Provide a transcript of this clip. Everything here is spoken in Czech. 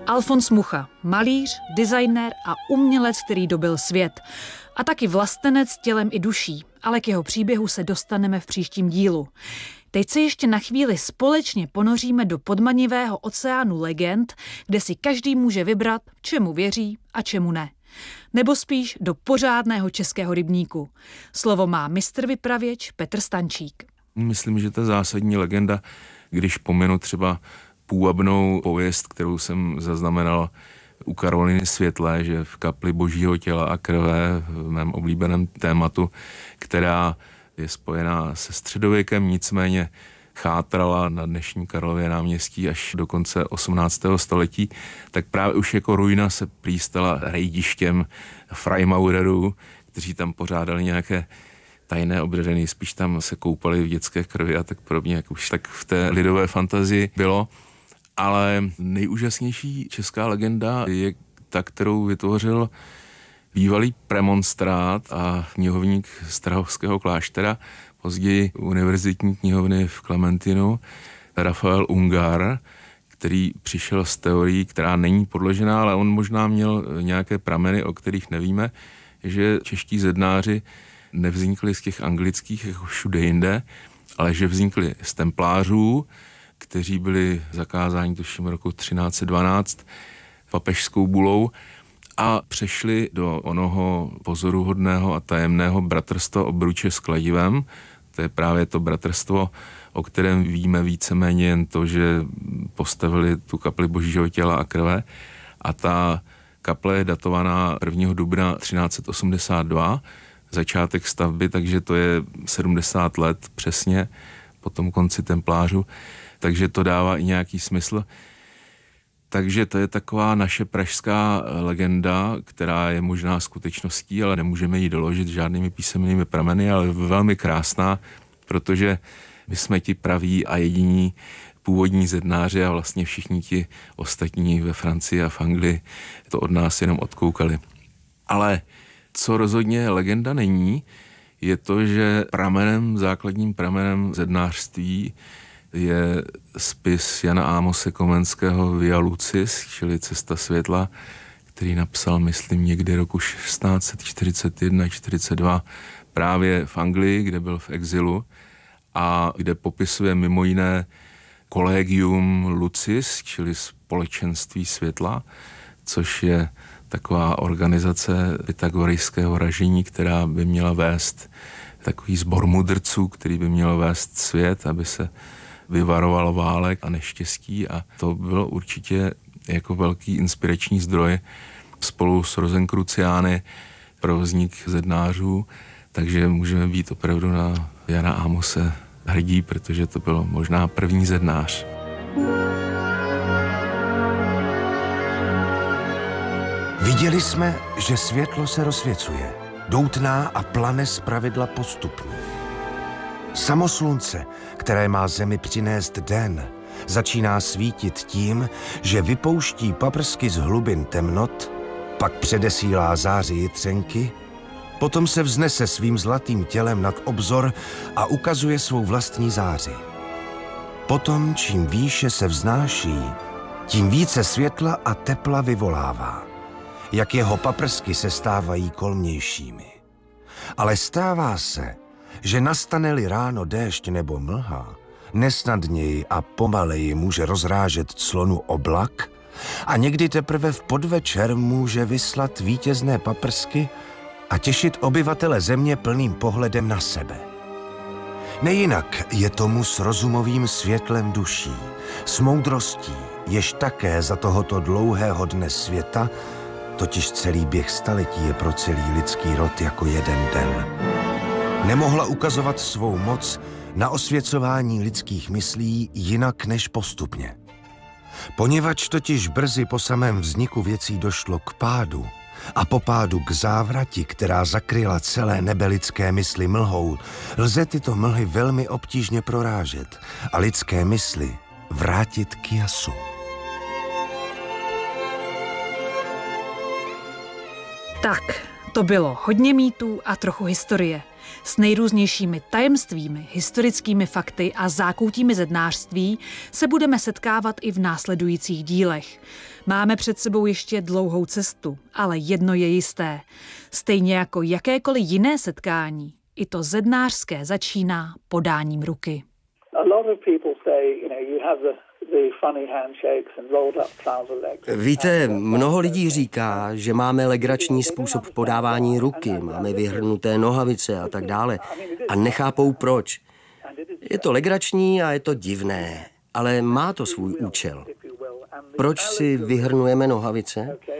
Alfons Mucha, malíř, designér a umělec, který dobyl svět. A taky vlastenec tělem i duší, ale k jeho příběhu se dostaneme v příštím dílu. Teď se ještě na chvíli společně ponoříme do podmanivého oceánu legend, kde si každý může vybrat, čemu věří a čemu ne. Nebo spíš do pořádného českého rybníku. Slovo má mistr vypravěč Petr Stančík. Myslím, že ta zásadní legenda, když pominu třeba půvabnou pověst, kterou jsem zaznamenal u Karoliny Světlé, že v kapli Božího těla a krve, v mém oblíbeném tématu, která je spojená se středověkem, nicméně chátrala na dnešním Karlově náměstí až do konce 18. století, tak právě už jako ruina se prý stala rejdištěm Freimaurerů, kteří tam pořádali nějaké tajné obřady, spíš tam se koupali v dětské krvi a tak podobně, jak už tak v té lidové fantazii bylo. Ale nejúžasnější česká legenda je ta, kterou vytvořil bývalý premonstrát a knihovník Strahovského kláštera, později univerzitní knihovny v Klementinu, Rafael Ungar, který přišel s teorií, která není podložená, ale on možná měl nějaké prameny, o kterých nevíme, že čeští zednáři nevznikli z těch anglických jako všude jinde, ale že vznikli z templářů, kteří byli zakázáni tuším roku 1312 papežskou bulou a přešli do onoho pozoruhodného a tajemného bratrstva obruče s kladivem. To je právě to bratrstvo, o kterém víme víceméně jen to, že postavili tu kapli Božího těla a krve. A ta kaple je datovaná 1. dubna 1382, začátek stavby, takže to je 70 let přesně po tom konci templářů. Takže to dává i nějaký smysl. Takže to je taková naše pražská legenda, která je možná skutečností, ale nemůžeme ji doložit žádnými písemnými prameny, ale velmi krásná, protože my jsme ti praví a jediní původní zednáři a vlastně všichni ti ostatní ve Francii a v Anglii to od nás jenom odkoukali. Ale co rozhodně legenda není, je to, že základním pramenem zednářství je spis Jana Amose Komenského Via Lucis, čili Cesta světla, který napsal, myslím, někdy roku 1641-42 právě v Anglii, kde byl v exilu a kde popisuje mimo jiné Collegium Lucis, čili společenství světla, což je taková organizace pythagorejského ražení, která by měla vést takový sbor mudrců, který by měl vést svět, aby se vyvarovalo válek a neštěstí, a to bylo určitě jako velký inspirační zdroj spolu s Rosenkruciány pro vznik zednářů, takže můžeme být opravdu na Jana Amose hrdí, protože to bylo možná první zednář. Viděli jsme, že světlo se rozsvěcuje, doutná a plane zpravidla postupně. Samo slunce, které má zemi přinést den, začíná svítit tím, že vypouští paprsky z hlubin temnot, pak předesílá záři jitřenky, potom se vznese svým zlatým tělem nad obzor a ukazuje svou vlastní záři. Potom, čím výše se vznáší, tím více světla a tepla vyvolává, jak jeho paprsky se stávají kolmějšími. Ale stává se, že nastane-li ráno déšť nebo mlha, nesnadněji a pomaleji může rozrážet clonu oblak a někdy teprve v podvečer může vyslat vítězné paprsky a těšit obyvatele země plným pohledem na sebe. Nejinak je tomu s rozumovým světlem duší, s moudrostí, jež také za tohoto dlouhého dne světa, totiž celý běh staletí je pro celý lidský rod jako jeden den, nemohla ukazovat svou moc na osvěcování lidských myslí jinak než postupně. Poněvadž totiž brzy po samém vzniku věcí došlo k pádu a po pádu k závrati, která zakryla celé nebe lidské mysli mlhou, lze tyto mlhy velmi obtížně prorážet a lidské mysli vrátit k jasu. Tak, to bylo hodně mýtů a trochu historie. S nejrůznějšími tajemstvími, historickými fakty a zákoutími zednářství se budeme setkávat i v následujících dílech. Máme před sebou ještě dlouhou cestu, ale jedno je jisté. Stejně jako jakékoliv jiné setkání, i to zednářské začíná podáním ruky. Víte, mnoho lidí říká, že máme legrační způsob podávání ruky, máme vyhrnuté nohavice a tak dále. A nechápou proč. Je to legrační a je to divné, ale má to svůj účel. Proč si vyhrnujeme nohavice?